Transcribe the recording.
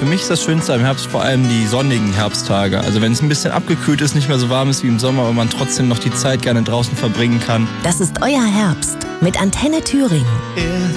Für mich ist das Schönste am Herbst vor allem die sonnigen Herbsttage. Also wenn es ein bisschen abgekühlt ist, nicht mehr so warm ist wie im Sommer, aber man trotzdem noch die Zeit gerne draußen verbringen kann. Das ist euer Herbst mit Antenne Thüringen.